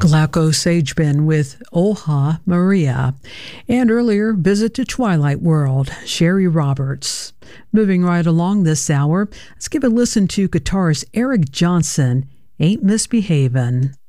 Glauco Sagebin with Oha Maria. And earlier, Visit to Twilight World, Sherry Roberts. Moving right along this hour, let's give a listen to guitarist Eric Johnson, Ain't Misbehavin'.